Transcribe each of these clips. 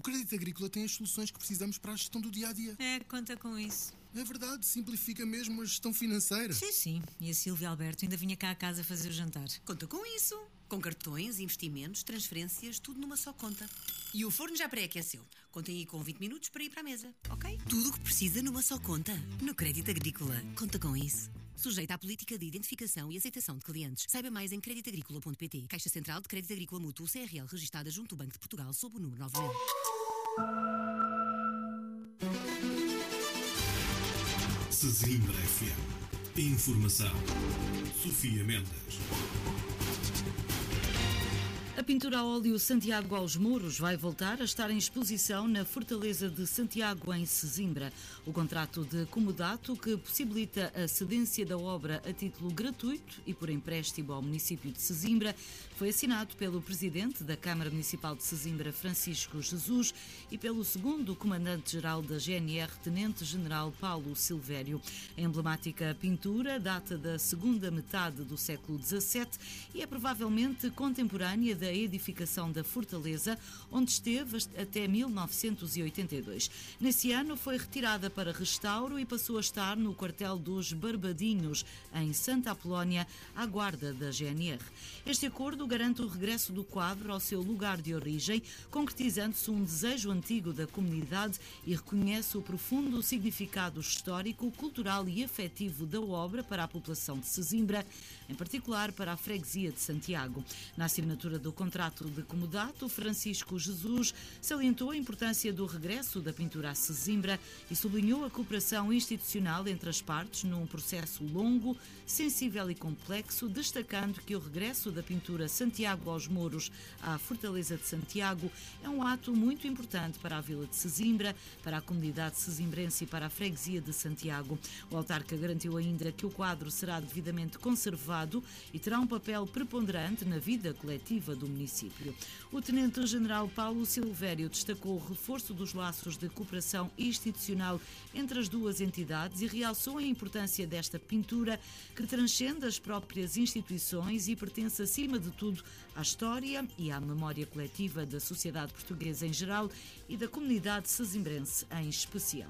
Crédito Agrícola tem as soluções que precisamos para a gestão do dia-a-dia. Conta com isso. É verdade, simplifica mesmo a gestão financeira. Sim. E a Silvia Alberto ainda vinha cá a casa fazer o jantar. Conta com isso. Com cartões, investimentos, transferências, tudo numa só conta. E o forno já pré-aqueceu. Contem aí com 20 minutos para ir para a mesa, ok? Tudo o que precisa numa só conta. No Crédito Agrícola. Conta com isso. Sujeita à política de identificação e aceitação de clientes. Saiba mais em creditagricola.pt. Caixa Central de Crédito Agrícola Mútuo CRL, registada junto do Banco de Portugal, sob o número 9000. Sesimbra FM. Informação. Sofia Mendes. A pintura a óleo Santiago aos Muros vai voltar a estar em exposição na Fortaleza de Santiago, em Sesimbra. O contrato de comodato, que possibilita a cedência da obra a título gratuito e por empréstimo ao município de Sesimbra, foi assinado pelo presidente da Câmara Municipal de Sesimbra, Francisco Jesus, e pelo segundo comandante-geral da GNR, Tenente-General Paulo Silvério. A emblemática pintura data da segunda metade do século XVII e é provavelmente contemporânea da edificação da Fortaleza, onde esteve até 1982. Nesse ano foi retirada para restauro e passou a estar no quartel dos Barbadinhos, em Santa Apolónia, à guarda da GNR. Este acordo garante o regresso do quadro ao seu lugar de origem, concretizando-se um desejo antigo da comunidade e reconhece o profundo significado histórico, cultural e afetivo da obra para a população de Sesimbra, em particular para a freguesia de Santiago. Na assinatura do contrato de comodato, Francisco Jesus salientou a importância do regresso da pintura a Sesimbra e sublinhou a cooperação institucional entre as partes num processo longo, sensível e complexo, destacando que o regresso da pintura Santiago aos Muros à Fortaleza de Santiago é um ato muito importante para a vila de Sesimbra, para a comunidade sesimbrense e para a freguesia de Santiago. O autarca garantiu ainda que o quadro será devidamente conservado e terá um papel preponderante na vida coletiva do município. O Tenente-General Paulo Silvério destacou o reforço dos laços de cooperação institucional entre as duas entidades e realçou a importância desta pintura, que transcende as próprias instituições e pertence, acima de tudo, à história e à memória coletiva da sociedade portuguesa em geral e da comunidade sesimbrense em especial.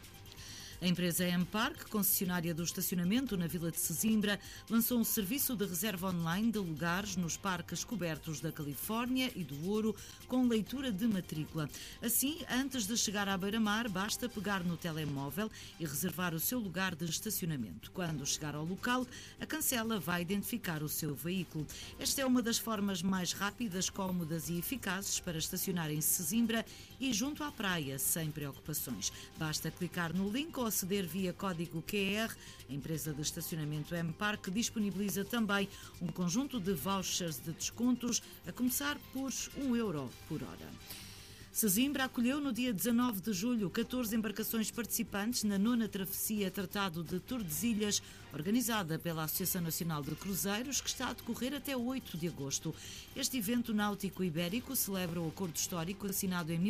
A empresa M-Park, concessionária do estacionamento na Vila de Sesimbra, lançou um serviço de reserva online de lugares nos parques cobertos da Califórnia e do Ouro, com leitura de matrícula. Assim, antes de chegar à beira-mar, basta pegar no telemóvel e reservar o seu lugar de estacionamento. Quando chegar ao local, a cancela vai identificar o seu veículo. Esta é uma das formas mais rápidas, cómodas e eficazes para estacionar em Sesimbra e junto à praia, sem preocupações. Basta clicar no link ou aceder via código QR. A empresa de estacionamento M-Park disponibiliza também um conjunto de vouchers de descontos, a começar por €1 por hora. Sesimbra acolheu no dia 19 de julho 14 embarcações participantes na 9ª travessia Tratado de Tordesilhas, organizada pela Associação Nacional de Cruzeiros, que está a decorrer até 8 de agosto. Este evento náutico ibérico celebra o acordo histórico assinado em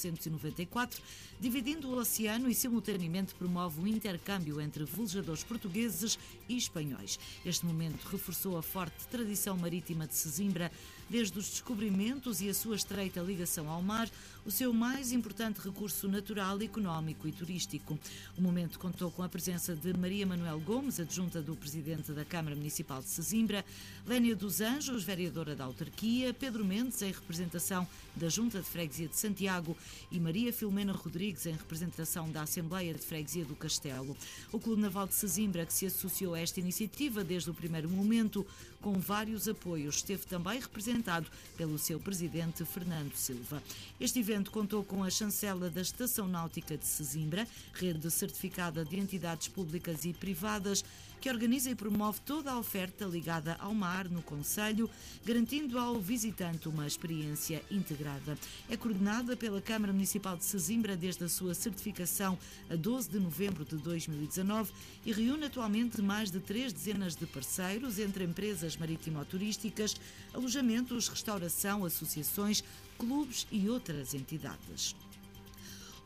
1494, dividindo o oceano e simultaneamente promove o intercâmbio entre velejadores portugueses e espanhóis. Este momento reforçou a forte tradição marítima de Sesimbra, desde os descobrimentos e a sua estreita ligação ao mar, o seu mais importante recurso natural, económico e turístico. O momento contou com a presença de Maria Manuel Gomes, adjunta do Presidente da Câmara Municipal de Sesimbra, Lénia dos Anjos, vereadora da autarquia, Pedro Mendes, em representação da Junta de Freguesia de Santiago, e Maria Filomena Rodrigues, em representação da Assembleia de Freguesia do Castelo. O Clube Naval de Sesimbra, que se associou a esta iniciativa desde o primeiro momento, com vários apoios, esteve também representado pelo seu presidente, Fernando Silva. Este evento contou com a chancela da Estação Náutica de Sesimbra, rede certificada de entidades públicas e privadas, que organiza e promove toda a oferta ligada ao mar no concelho, garantindo ao visitante uma experiência integrada. É coordenada pela Câmara Municipal de Sesimbra desde a sua certificação a 12 de novembro de 2019 e reúne atualmente mais de 3 dezenas de parceiros, entre empresas marítimo-turísticas, alojamentos, restauração, associações, clubes e outras entidades.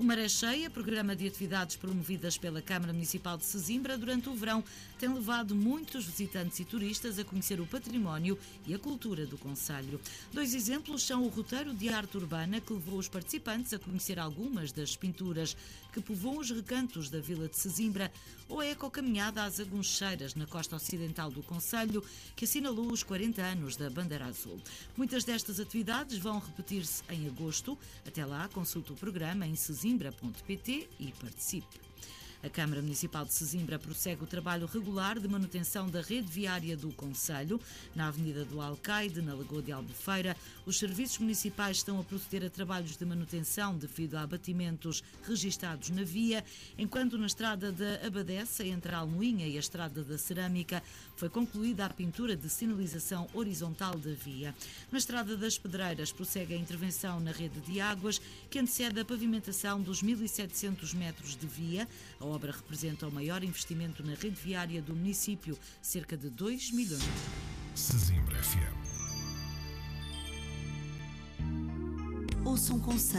O Maré Cheia, programa de atividades promovidas pela Câmara Municipal de Sesimbra durante o verão, tem levado muitos visitantes e turistas a conhecer o património e a cultura do concelho. 2 exemplos são o roteiro de arte urbana, que levou os participantes a conhecer algumas das pinturas que povoam os recantos da vila de Sesimbra, ou a ecocaminhada às Aguncheiras, na costa ocidental do concelho, que assinalou os 40 anos da Bandeira Azul. Muitas destas atividades vão repetir-se em agosto. Até lá, consulte o programa em sesimbra.pt e participe. A Câmara Municipal de Sesimbra prossegue o trabalho regular de manutenção da rede viária do concelho. Na Avenida do Alcaide, na Lagoa de Albufeira, os serviços municipais estão a proceder a trabalhos de manutenção devido a abatimentos registados na via, enquanto na estrada da Abadessa, entre a Almoinha e a estrada da Cerâmica, foi concluída a pintura de sinalização horizontal da via. Na estrada das Pedreiras prossegue a intervenção na rede de águas, que antecede a pavimentação dos 1.700 metros de via. A obra representa o maior investimento na rede viária do município, cerca de 2 milhões. Sesimbra FM. Ouçam conselhos.